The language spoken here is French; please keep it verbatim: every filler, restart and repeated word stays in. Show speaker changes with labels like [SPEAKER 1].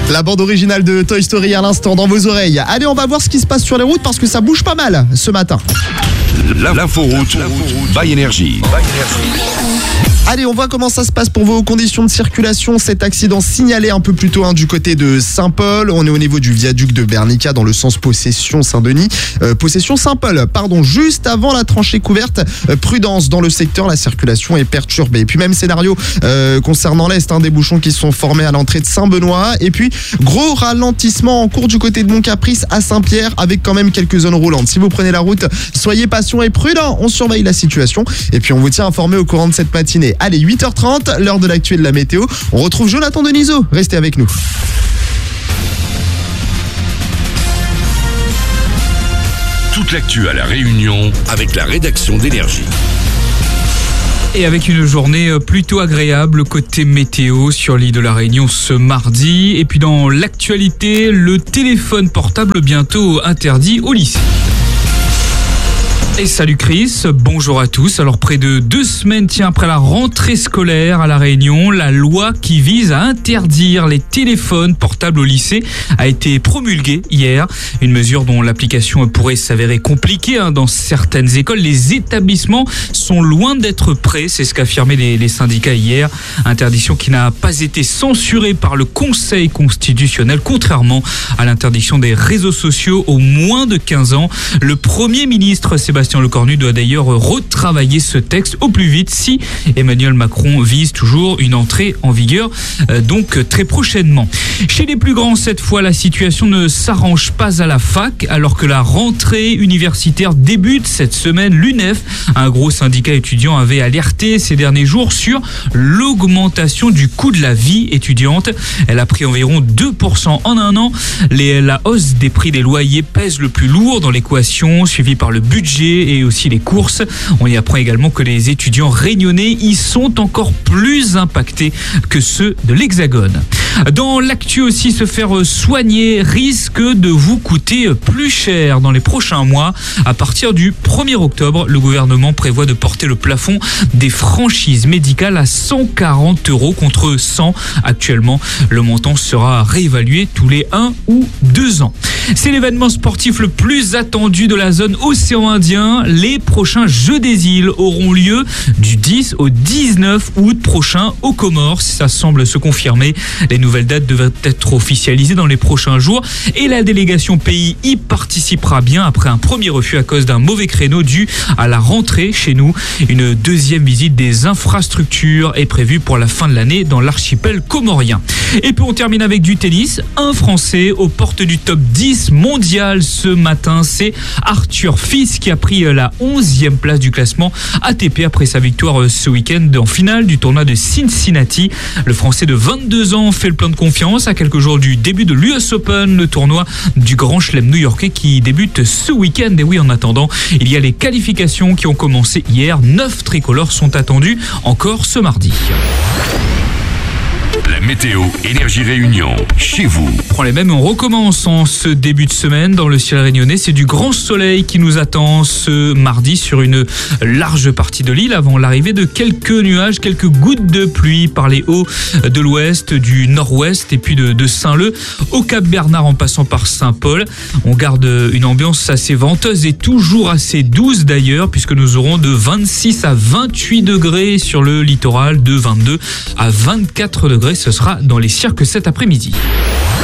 [SPEAKER 1] La bande originale de Toy Story à l'instant dans vos oreilles. Allez, on va voir ce qui se passe sur les routes parce que ça bouge pas mal ce matin.
[SPEAKER 2] L'inforoute by Énergie.
[SPEAKER 1] Allez, on voit comment ça se passe pour vos conditions de circulation. Cet accident signalé un peu plus tôt hein, du côté de Saint-Paul. On est au niveau du viaduc de Bernica dans le sens Possession-Saint-Denis. Euh, Possession-Saint-Paul, pardon, juste avant la tranchée couverte. Euh, prudence dans le secteur, la circulation est perturbée. Et puis même scénario euh, concernant l'Est, hein, des bouchons qui sont formés à l'entrée de Saint-Benoît. Et puis gros ralentissement en cours du côté de Mont-Caprice à Saint-Pierre avec quand même quelques zones roulantes. Si vous prenez la route, soyez patient et prudent. On surveille la situation. Et puis on vous tient informé au courant de cette matinée. Allez, huit heures trente, l'heure de l'actu et de la météo. On retrouve Jonathan Denisot. Restez avec nous.
[SPEAKER 2] Toute l'actu à La Réunion avec la rédaction d'Énergie.
[SPEAKER 3] Et avec une journée plutôt agréable côté météo sur l'île de la Réunion ce mardi. Et puis dans l'actualité, le téléphone portable bientôt interdit au lycée. Et salut Chris, bonjour à tous. Alors près de deux semaines tiens, après la rentrée scolaire à La Réunion, la loi qui vise à interdire les téléphones portables au lycée a été promulguée hier. Une mesure dont l'application pourrait s'avérer compliquée hein, dans certaines écoles. Les établissements sont loin d'être prêts, c'est ce qu'affirmaient les, les syndicats hier. Interdiction qui n'a pas été censurée par le Conseil constitutionnel, contrairement à l'interdiction des réseaux sociaux aux moins de quinze ans. Le Premier ministre Sébastien Lecornu doit d'ailleurs retravailler ce texte au plus vite si Emmanuel Macron vise toujours une entrée en vigueur euh, donc très prochainement. Chez les plus grands, cette fois, la situation ne s'arrange pas à la fac alors que la rentrée universitaire débute cette semaine. L'U N E F, un gros syndicat étudiant, avait alerté ces derniers jours sur l'augmentation du coût de la vie étudiante. Elle a pris environ deux pour cent en un an. Les, la hausse des prix des loyers pèse le plus lourd dans l'équation, suivi par le budget et aussi les courses. On y apprend également que les étudiants réunionnais y sont encore plus impactés que ceux de l'Hexagone. Dans l'actu aussi, se faire soigner risque de vous coûter plus cher dans les prochains mois. À partir du premier octobre, le gouvernement prévoit de porter le plafond des franchises médicales à cent quarante euros contre cent actuellement. Le montant sera réévalué tous les un ou deux ans. C'est l'événement sportif le plus attendu de la zone océan Indien. Les prochains Jeux des îles auront lieu du dix au dix-neuf août prochain aux Comores. Ça semble se confirmer. Les nouvelles dates devraient être officialisées dans les prochains jours et la délégation pays y participera bien après un premier refus à cause d'un mauvais créneau dû à la rentrée chez nous. Une deuxième visite des infrastructures est prévue pour la fin de l'année dans l'archipel comorien. Et puis on termine avec du tennis. Un Français aux portes du top dix mondial ce matin, c'est Arthur Fils qui a pris la onzième place du classement A T P après sa victoire ce week-end en finale du tournoi de Cincinnati. Le Français de vingt-deux ans fait le plein de confiance à quelques jours du début de l'U S Open, le tournoi du Grand Chelem new-yorkais qui débute ce week-end. Et oui, en attendant, il y a les qualifications qui ont commencé hier. Neuf tricolores sont attendus encore ce mardi.
[SPEAKER 2] La météo Énergie Réunion, chez vous.
[SPEAKER 3] On prend les mêmes, on recommence en ce début de semaine dans le ciel réunionnais. C'est du grand soleil qui nous attend ce mardi sur une large partie de l'île avant l'arrivée de quelques nuages, quelques gouttes de pluie par les hauts de l'ouest, du nord-ouest et puis de, de Saint-Leu au Cap-Bernard en passant par Saint-Paul. On garde une ambiance assez venteuse et toujours assez douce d'ailleurs puisque nous aurons de vingt-six à vingt-huit degrés sur le littoral, de vingt-deux à vingt-quatre degrés. Ce sera dans les cirques cet après-midi.